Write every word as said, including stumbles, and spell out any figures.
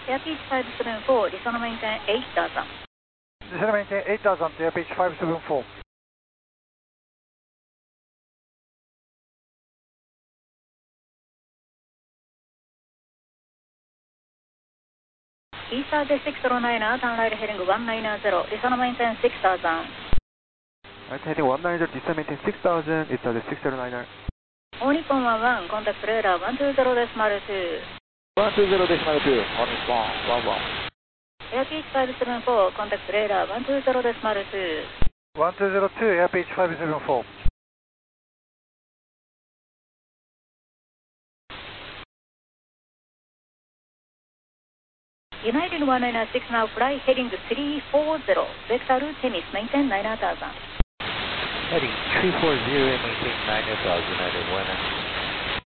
Airpeach five seven four, Listen maintain eight thousand. Listen maintain eight thousand to Airpeach five seven four. Eastern six zero nine, turn right heading one nine zero, Listen maintain six thousand. Right heading one nine zero, Listen maintain six thousand, Eastern six zero nine. All Nippon one one, contact radar one two zero decimal two. one two zero decimal two, All Nippon one one. Airpeach five seven four, contact radar one two zero decimal two. one two zero two, Airpeach five seven four. United one nine six now fly heading three four zero, vector tennis maintain nine thousand. Heading three four zero, maintain nine thousand, United one nine.